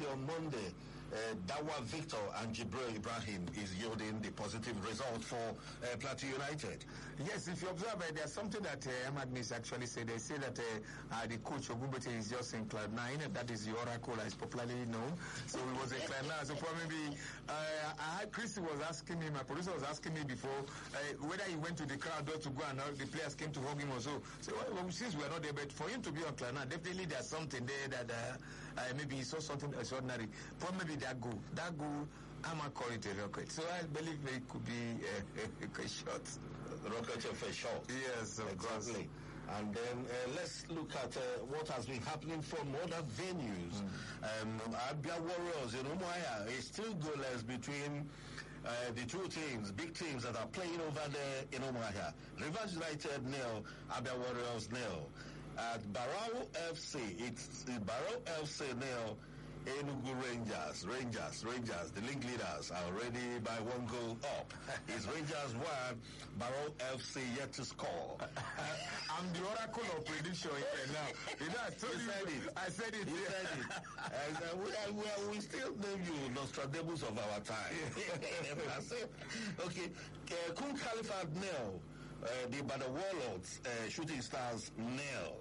on Monday, Dawa Victor and Jibril Ibrahim is yielding the positive result for Plateau United. Yes, if you observe, there's something that Ahmad Miss actually said. They say that the coach Ogunbote is just in Cloud 9. That is the oracle as popularly known. So it was a Cloud 9. So probably Christy was asking me, my producer was asking me before whether he went to the crowd door to go and the players came to hug him or so. So well, since we are not there, but for him to be on Cloud 9, definitely there's something there that maybe he saw something extraordinary. Probably that goal, I might call it a rocket. So I believe it could be a shot. Rocket of a shot. Yes, exactly. Course. And then let's look at what has been happening from other venues. Abia Warriors in Umuahia is still goalless between the two teams, big teams that are playing over there in Umuahia. Rivers United 0, Abia Warriors 0. At Barao FC, it's Barao FC 0. Enugu Rangers, the league leaders are already by 1 goal up. It's Rangers 1, Barrow FC yet to score. I'm the oracle of prediction here now. You know, I said it. You said it. And we still name you Nostradamus of our time. That's it. Okay. Kun Khalifa 0. The Bada Warlords, Shooting Stars 0.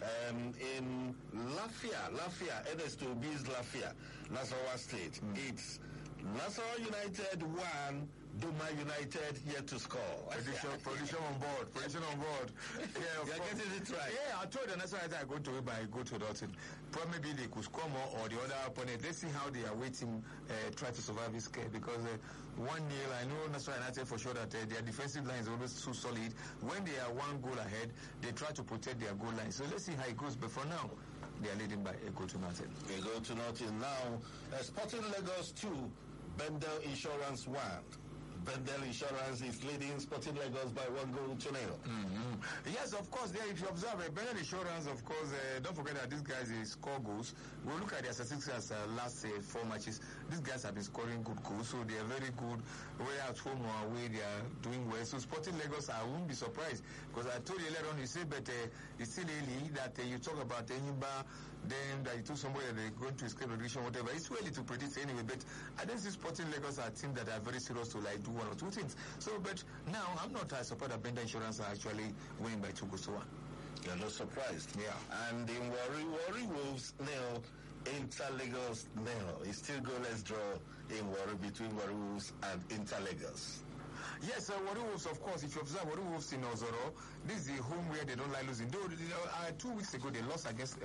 In Lafia, NS2 B's Lafia, Nasarawa State, it's Nasarawa United 1, Duma United yet to score. Position on board. Yeah, you're getting it right. Yeah, I told the Nasarawa United I go to it, but I go to Dotton. Probably they could score more or the other opponent. Let's see how they are waiting, try to survive this game because 1-0, I know Nasarawa United for sure that their defensive line is always too solid. When they are 1 goal ahead, they try to protect their goal line. So let's see how it goes. But for now, they are leading by a goal to nothing. A goal to nothing now. Sporting Lagos 2, Bendel Insurance 1. Bendel Insurance is leading Sporting Lagos by 1 goal to 0. Mm-hmm. Yes, of course. There, if you observe, Bendel Insurance, of course, don't forget that these guys score goals. We'll look at their statistics last 4 matches. These guys have been scoring good goals, so they are very good. Whether at home or away, they are doing well. So Sporting Lagos, I won't be surprised because I told you earlier on, you say, but it's still early that you talk about Enyimba, then that you told somebody that they're going to escape relegation, whatever. It's too early to predict anyway, but I don't see Sporting Lagos are a team that are very serious to do 1 or 2 things. So, but now I'm not surprised that Bender Insurance are actually winning by 2 goals to 1. You're not surprised. Yeah. And in Warri Wolves 0, Inter Lagos 0. It's still goalless draw in Warri between Warri Wolves and Inter Lagos. Yes, Warri Wolves, of course, if you observe Warri Wolves in Ozoro, this is the home where they don't like losing. Though, 2 weeks ago, they lost against,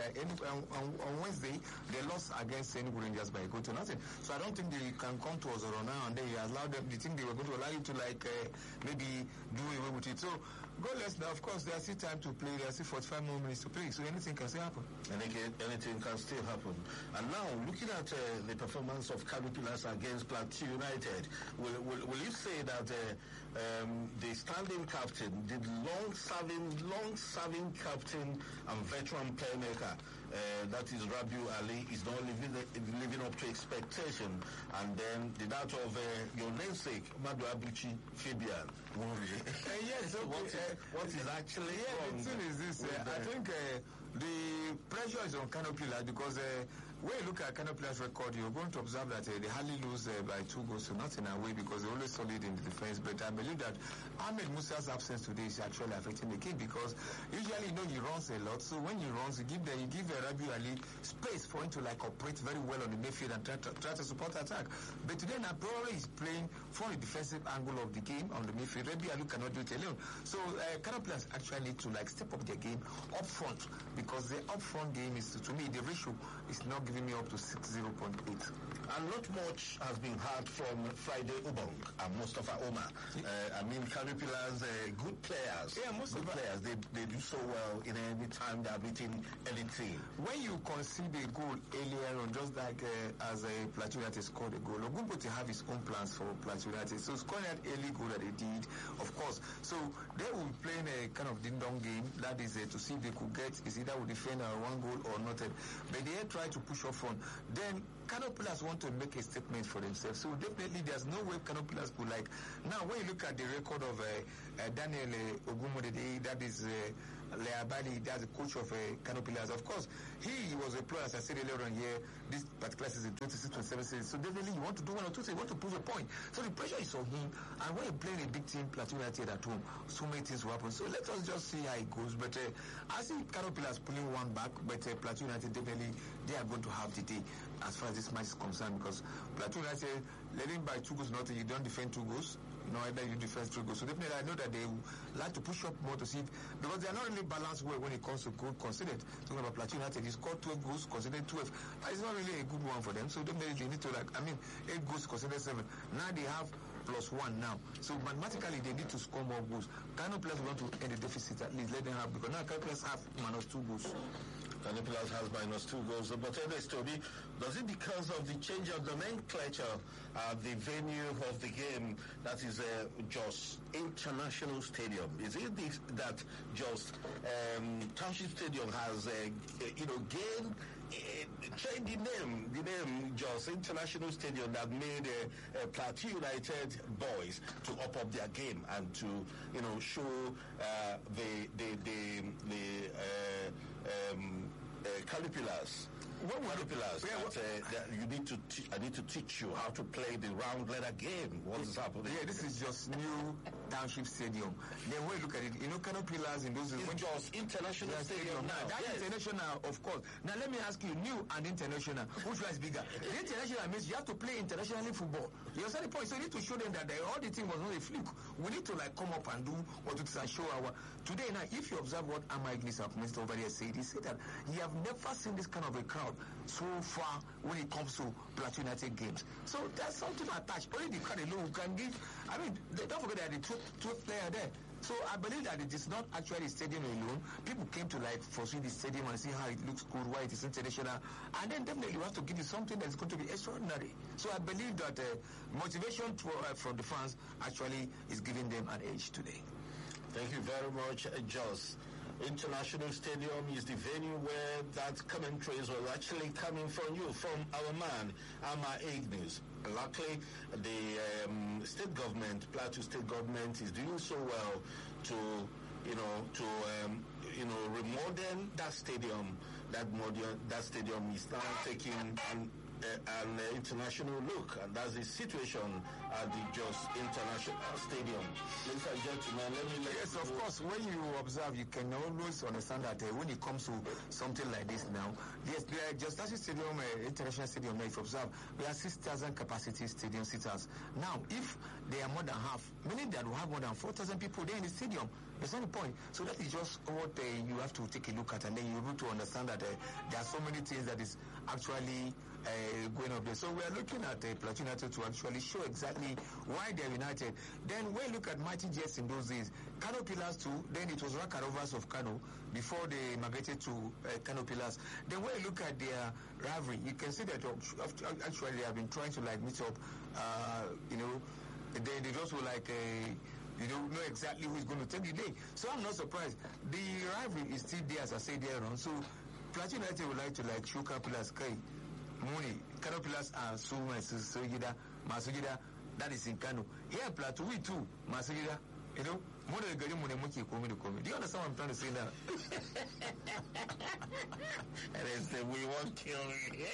on Wednesday, they lost against Enugu Rangers by a goal to nothing. So I don't think they can come to Ozoro now and they allow them, they think they were going to allow you to maybe do away with it. So, goalless now, of course, there's still time to play, there's still 45 more minutes to play, so anything can still happen. Anything can still happen. And now, looking at the performance of Kano Pillars against Plateau United, will you say that the standing captain, the long-serving captain and veteran playmaker, that is Rabiu Ali, is not living up to expectation, and then the that of your namesake, Madu Abichi Fabian. Yes, okay. What is actually wrong? The thing is this, I think the pressure is on Kano Pillars because when you look at Kano Pillars' record, you're going to observe that they hardly lose by 2 goals to nothing away because they're always solid in the defense. But I believe that Ahmed Musa's absence today is actually affecting the game because usually, he runs a lot. So when he runs, you give Rabiu Ali space for him to operate very well on the midfield and try to support attack. But today, now probably he's playing from the defensive angle of the game on the midfield. Rabiu Ali cannot do it alone. So Kano Pillars actually need to step up their game up front because the up front game is, to me, the ratio is not giving me up to 0.8. And not much has been heard from Friday Ubong and Mustafa Omar. Kano Pillars, good players. Yeah, good players. They do so well in any time they are beating any team. When you concede a goal earlier on, just like as a Plateau United scored a goal, Ogunbote have his own plans for Plateau United. So scoring that early goal that they did, of course. So they will be playing a kind of ding-dong game. That is to see if they could get, is either with defend 1 goal or not. But they try to push up front. Then Kano Pillars want to make a statement for themselves. So definitely there's no way Kano Pillars could now when you look at the record of Daniel Ogumodede, that is Leabadi, that's the coach of Kano Pillars. Of course, he was a player, as I said earlier on here, this particular season, 26-27 season. So definitely you want to do one or two things, you want to prove a point. So the pressure is on him. And when you're playing a big team, Plateau United at home, so many things will happen. So let us just see how it goes. But I see Kano Pillars pulling one back, but Plateau United definitely, they are going to have the day as far as this match is concerned, because Plateau United leading by 2 goals, nothing, you don't defend 2 goals. No, either you defend 3 goals. So definitely I know that they like to push up more to see, because they are not really balanced well when it comes to goal conceded. Talking about Plateau United, they scored 12 goals, conceded 12. It's not really a good one for them. So definitely they need to 8 goals, conceded 7. Now they have +1 now. So mathematically they need to score more goals. Kano Pillars want to end the deficit at least, let them have, because now Kano Pillars have -2 goals. Kano Pillars has -2 goals. But anyways, Toby, does it because of the change of nomenclature at the venue of the game, that is Jos International Stadium? Is it that Jos Township Stadium has gained change the name Jos International Stadium, that made Plateau United boys to up their game and to show Kano Pillars. Kano Pillars, you need to I need to teach you how to play the round letter game. What is happening? Yeah, this is just new Township Stadium. Then when you look at it, Kano Pillars in those days. It's just International Stadium now. That's international, of course. Now let me ask you, new and international, which one is bigger? The international means you have to play internationally football. You understand the point? So you need to show them that all the thing was not a fluke. We need to come up and do what it is and show our. Today now, if you observe what Ama Ignis, our minister over there, said, he said that he have never seen this kind of a crowd so far when it comes to Plateau United games. So there's something attached. Only the crowd alone who can give. I mean, don't forget that the 12th player there. So I believe that it is not actually the stadium alone. People came to foresee the stadium and see how it looks good, why it is international, and then definitely you have to give you something that is going to be extraordinary. So I believe that motivation from the fans actually is giving them an edge today. Thank you very much, Jos. International Stadium is the venue where that commentaries were actually coming from you, from our man, Ama Ignis. Luckily, the state government, Plateau State government, is doing so well to remodel that stadium. That stadium is now taking an international look, and that's the situation at the Jos International Stadium. Ladies and gentlemen, yes, of course, when you observe, you can always understand that when it comes to something like this now, yes, the Jos Stadium, International Stadium, if you observe, we have 6,000 capacity stadium sitters. Now, if they are more than half, meaning that we have more than 4,000 people there in the stadium, that's not the point. So that is just what you have to take a look at, and then you're able to understand that there are so many things that is actually going up there. So we are looking at Plateau United to actually show exactly why they are united. Then when you look at Mighty Jets in those days, Kano Pillars too, then it was Raka Rovers of Kano before they migrated to Kano Pillars. Then when you look at their rivalry, you can see that actually they have been trying to meet up, they just were you don't know exactly who is going to take the day. So I'm not surprised. The rivalry is still there, as I said there on. So Plateau United would like to show Kano Pillars, Muni, Kano Pillars are Masugida, that is in Kano. Here Plateau, we too, Masugida, more than do you understand what I'm trying to say now? And it's the we won't kill me.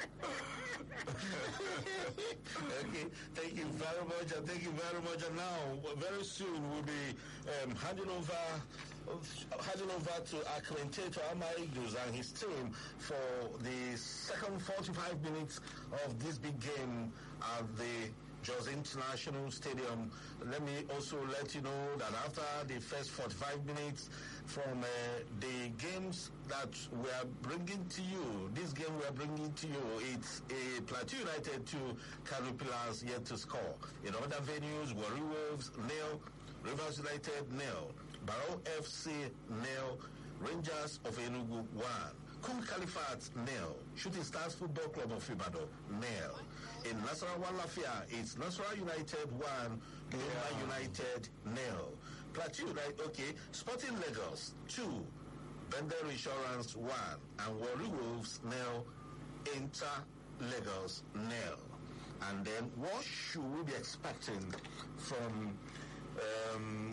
Okay, thank you very much, and thank you very much. And now, very soon, we'll be handing over to our commentator Ama Ignis and his team for the second 45 minutes of this big game at the Jos International Stadium. Let me also let you know that after the first 45 minutes from the games that we are bringing to you, this game we are bringing to you, it's a Plateau United to Kano Pillars yet to score. In other venues, Warri Wolves 0, Rivers United 0, Barrow FC 0, Rangers of Enugu 1. Kum Califat 0, Shooting Stars Football Club of Ibadan 0. In Nasarawa Lafia, it's Nasarawa United 1, Yuma United 0. Plateau United, Sporting Lagos 2, Bender Insurance 1, and Warri Wolves 0, Inter Lagos 0. And then what should we be expecting from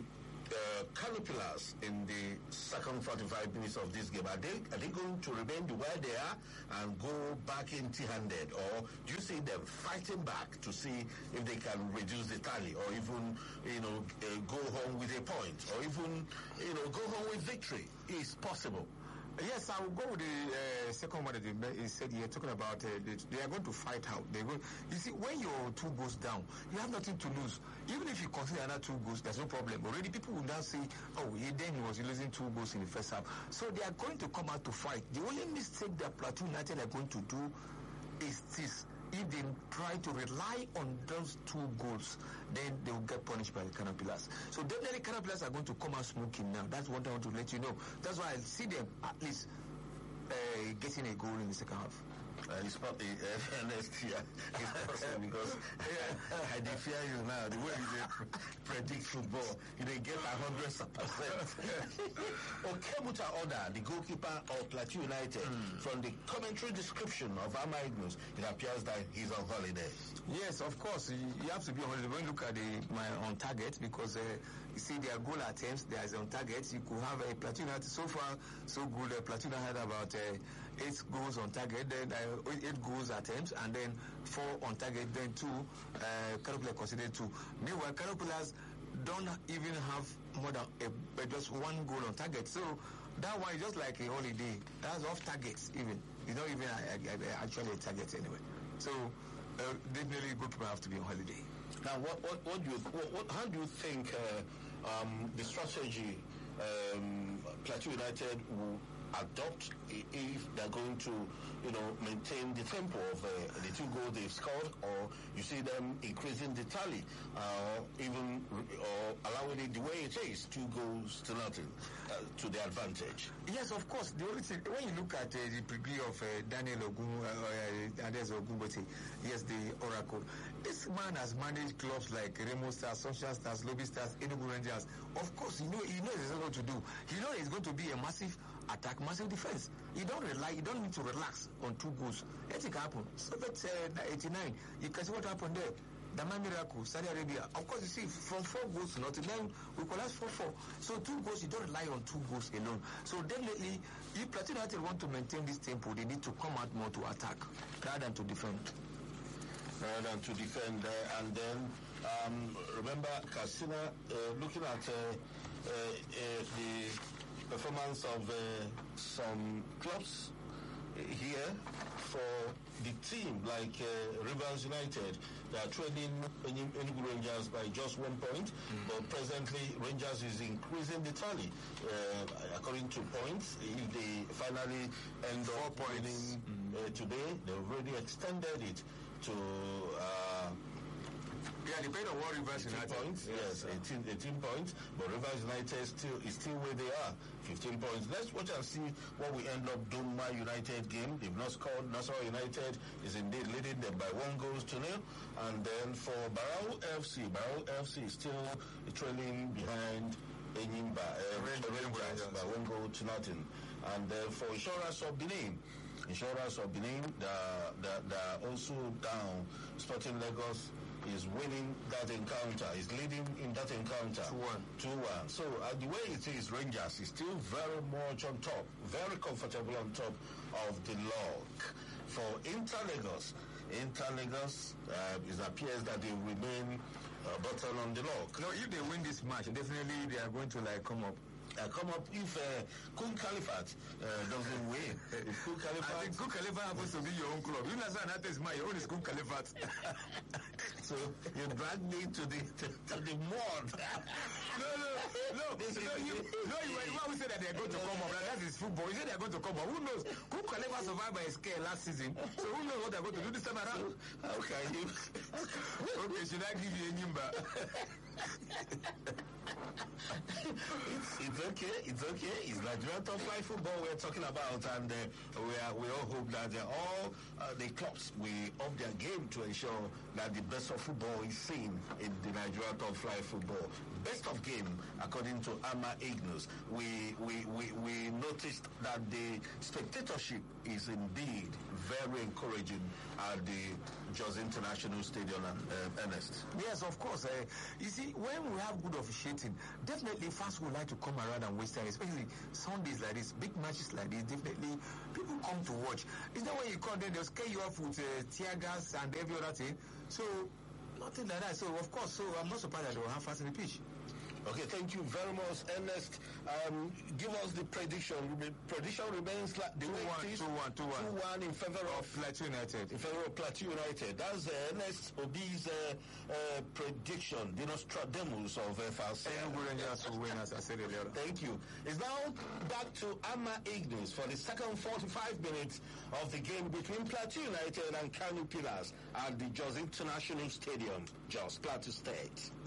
Kano Pillars in the second 45 minutes of this game? Are they going to remain where they are and go back empty-handed, or do you see them fighting back to see if they can reduce the tally, or even go home with a point, or even go home with victory? Is possible. Yes, I will go with the second one that he said. You're talking about they are going to fight out. You see, when your 2 goes down, you have nothing to lose. Even if you consider another 2 goals, there's no problem. Already people will now say, oh, then he was losing 2 goals in the first half. So they are going to come out to fight. The only mistake that Plateau United are going to do is this. If they try to rely on those 2 goals, then they will get punished by the Kano Pillars. So definitely Kano Pillars are going to come out smoking now. That's what I want to let you know. That's why I see them at least getting a goal in the second half. It's not next year. It's possible because I fear you now. The way you predict football, they get 100%. Okebuta Oda, the goalkeeper of Plateau United, from the commentary description of Ama Ignus, it appears that he's on holiday. Yes, of course. You have to be on holiday. When you look at my on target, because you see their goal attempts, there is on target. You could have a Plateau United so far so good. Plateau United had about 8 goals on target, then 8 goals attempts, and then 4 on target, then 2 Kano Pillars considered 2. Meanwhile, Kano Pillars don't even have more than just 1 goal on target. So that one is just like a holiday. That's off targets even. It's not even actually a target anyway. So definitely goalkeeper have to be on holiday. Now, how do you think the strategy Plateau United will adopt if they're going to, maintain the tempo of the 2 goals they've scored, or you see them increasing the tally, or allowing it the way it is, 2 goals to nothing, to their advantage? Yes, of course. The only thing, when you look at the pedigree of Daniel Ogunbote, yes, the Oracle, this man has managed clubs like Remo Stars, Sunshine Stars, Lobby Stars, Enugu Rangers. Of course, he knows exactly what to do. He knows it's going to be a massive attack, massive defense. You don't need to relax on 2 goals. Anything can happen. So that's 89. You can see what happened there. Daman Miracle, Saudi Arabia. Of course, you see, from 4 goals to nothing, then we collapse 4-4. So 2 goals, you don't rely on 2 goals alone. So definitely, if Plateau United want to maintain this tempo, they need to come out more to attack rather than to defend. And then, remember, Katsina, looking at the performance of some clubs here for the team, like Rivers United. They are trailing Enugu Rangers by just 1 point, but presently Rangers is increasing the tally. According to points, if they finally end up winning today, they've already extended it to depending on what Rivers United points. Yes, 18 points. But Rivers United is still where they are, 15 points. Let's watch and see what we end up doing. My United game, they've not scored. Nasarawa United is indeed leading them by 1-0. And then for Barao FC is still trailing behind Enyimba Rangers by 1-0. And then for Insurance of Benin, they're also down. Sporting Lagos is winning that encounter, is leading in that encounter 2-1. So the way it is, Rangers is still very much on top, very comfortable on top of the log. For Inter Lagos, it appears that they remain bottom on the log. No, if they win this match, definitely they are going to come up. If Kun Khalifat doesn't win. If Kun Khalifat... I think Kun Khalifat happens to be your own club. You know, that's my own is Kun Khalifat. So you drag me to the mud. No. You say that they're going to come up. That is football. You say they're going to come up. Who knows? Kun Khalifat survived by a scare last season. So who knows what they're going to do this time around? How can you? Okay, should I give you a number? It's okay. It's Nigerian top flight football we're talking about, and we all hope that all the clubs will up their game to ensure that the best of football is seen in the Nigerian top flight football. Best of game, according to Ama Ignus, we noticed that the spectatorship is indeed very encouraging at the Jos International Stadium, Ernest? Yes, of course. You see, when we have good officiating, definitely fans would like to come around and waste time, especially Sundays like this, big matches like this. Definitely, people come to watch. It's not when you come there, they'll scare you off with tear gas and every other thing. So, nothing like that. So, of course, I'm not surprised that they will have fans in the pitch. Okay, thank you very much, Ernest. Give us the prediction. Prediction remains like the way it is. 2-1 in favor of Plateau United. In favor of Plateau United. That's Ernest Obi's prediction. The Nostradamus of FRC. Enugu Rangers will win, as I said earlier. Thank you. It's now back to Ama Ignis for the second 45 minutes of the game between Plateau United and Kano Pillars at the Jos International Stadium, Jos Plateau State.